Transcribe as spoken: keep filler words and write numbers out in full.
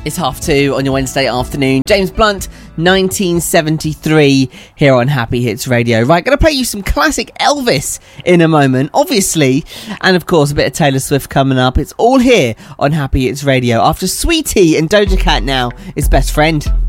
It's half two on your Wednesday afternoon. James Blunt, nineteen seventy-three, here on Happy Hits Radio. Right, going to play you some classic Elvis in a moment, obviously, and of course a bit of Taylor Swift coming up. It's all here on Happy Hits Radio. After Sweetie and Doja Cat now, it's Best Friend.